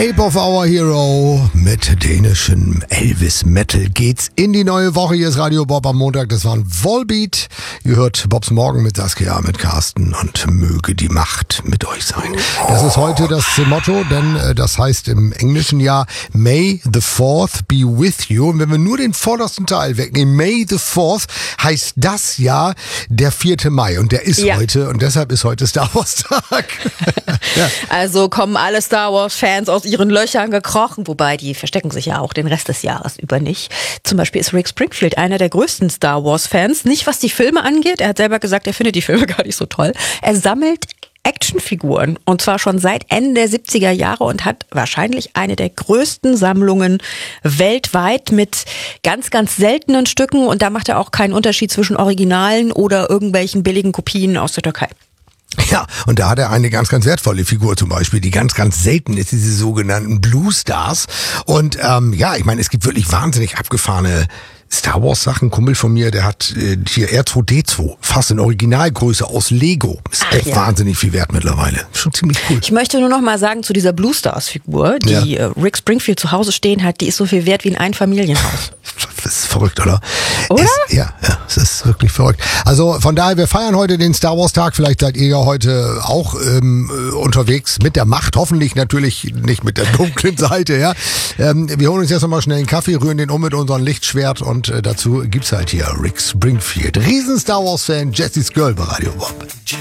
Shape of Our Hero mit dänischem Elvis Metal geht's in die neue Woche. Hier ist Radio Bob am Montag. Das war ein Volbeat. Ihr hört Bobs Morgen mit Saskia, mit Carsten und möge die Macht mit euch sein. Das ist heute das Motto, denn das heißt im englischen Jahr May the 4th be with you. Und wenn wir nur den vordersten Teil wegnehmen, May the 4th, heißt das Jahr der 4. Mai. Und der ist heute und deshalb ist heute Star Wars Tag. Ja. Also kommen alle Star Wars Fans aus ihren Löchern gekrochen, wobei die verstecken sich ja auch den Rest des Jahres über nicht. Zum Beispiel ist Rick Springfield einer der größten Star Wars Fans, nicht was die Filme angeht. Er hat selber gesagt, er findet die Filme gar nicht so toll. Er sammelt Actionfiguren und zwar schon seit Ende der 70er Jahre und hat wahrscheinlich eine der größten Sammlungen weltweit mit ganz, ganz seltenen Stücken und da macht er auch keinen Unterschied zwischen Originalen oder irgendwelchen billigen Kopien aus der Türkei. Ja, und da hat er eine ganz, ganz wertvolle Figur zum Beispiel, die ganz, ganz selten ist, diese sogenannten Blue Stars. Und ich meine, es gibt wirklich wahnsinnig abgefahrene Star Wars Sachen. Ein Kumpel von mir, der hat hier R2D2, fast in Originalgröße aus Lego. Ist echt wahnsinnig viel wert mittlerweile. Schon ziemlich cool. Ich möchte nur noch mal sagen zu dieser Blue Stars Figur, die Rick Springfield zu Hause stehen hat, die ist so viel wert wie ein Einfamilienhaus. Das ist verrückt, oder? Oder? Es ist wirklich verrückt. Also von daher, wir feiern heute den Star Wars Tag. Vielleicht seid ihr ja heute auch unterwegs mit der Macht. Hoffentlich natürlich nicht mit der dunklen Seite. Ja. Wir holen uns jetzt nochmal schnell einen Kaffee, rühren den mit unserem Lichtschwert und dazu gibt's halt hier Rick Springfield. Riesen Star Wars Fan, Jesse's Girl bei Radio Bob.